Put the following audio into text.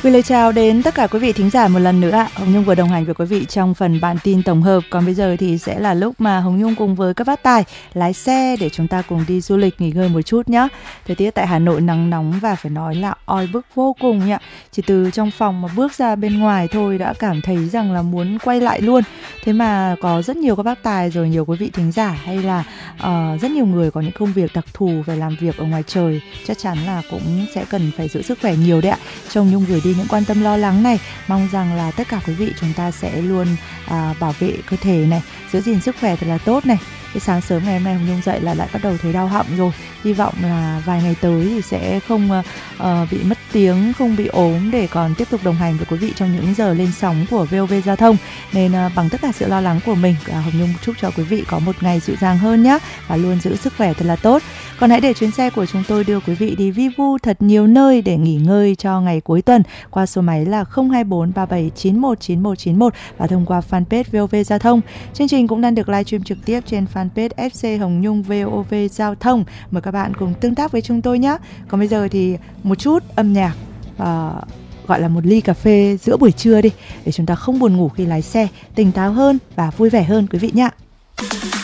Gửi lời chào đến tất cả quý vị thính giả một lần nữa ạ. Hồng Nhung vừa đồng hành với quý vị trong phần bản tin tổng hợp. Còn bây giờ thì sẽ là lúc mà Hồng Nhung cùng với các bác tài lái xe để chúng ta cùng đi du lịch nghỉ ngơi một chút nhé. Thời tiết tại Hà Nội nắng nóng và phải nói là oi bức vô cùng nhỉ. Chỉ từ trong phòng mà bước ra bên ngoài thôi đã cảm thấy rằng là muốn quay lại luôn. Thế mà có rất nhiều các bác tài rồi nhiều quý vị thính giả hay là rất nhiều người có những công việc đặc thù về làm việc ở ngoài trời, chắc chắn là cũng sẽ cần phải giữ sức khỏe nhiều đấy ạ. Hồng Nhung gửi đi những quan tâm lo lắng này, mong rằng là tất cả quý vị chúng ta sẽ luôn bảo vệ cơ thể này, giữ gìn sức khỏe thật là tốt này. Cái sáng sớm ngày hôm nay Hồng Nhung dậy là lại bắt đầu thấy đau họng rồi. Hy vọng là vài ngày tới thì sẽ không bị mất tiếng, không bị ốm để còn tiếp tục đồng hành với quý vị trong những giờ lên sóng của VOV Giao thông. Nên bằng tất cả sự lo lắng của mình, Hồng Nhung chúc cho quý vị có một ngày dịu dàng hơn nhé, và luôn giữ sức khỏe thật là tốt. Còn hãy để chuyến xe của chúng tôi đưa quý vị đi vi vu thật nhiều nơi để nghỉ ngơi cho ngày cuối tuần qua số máy là 024 3791 9191 và thông qua fanpage VOV Giao thông. Chương trình cũng đang được livestream trực tiếp trên fanpage FC Hồng Nhung VOV Giao thông. Mời các bạn cùng tương tác với chúng tôi nhé. Còn bây giờ thì một chút âm nhạc, gọi là một ly cà phê giữa buổi trưa đi, để chúng ta không buồn ngủ khi lái xe, tỉnh táo hơn và vui vẻ hơn quý vị nhé.